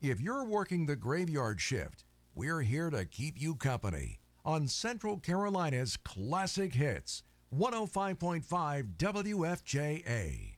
If you're working the graveyard shift, we're here to keep you company on Central Carolina's Classic Hits, 105.5 WFJA.